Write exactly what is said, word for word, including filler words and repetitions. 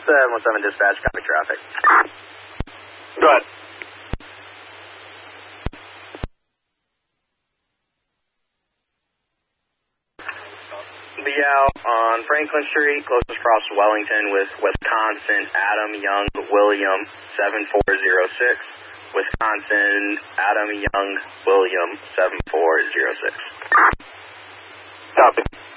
seven one seven dispatch, copy traffic. Go ahead. Be out on Franklin Street, closest cross to Wellington with Wisconsin, Adam Young William, seven four zero six. Wisconsin, Adam Young William, seven four zero six. Copy.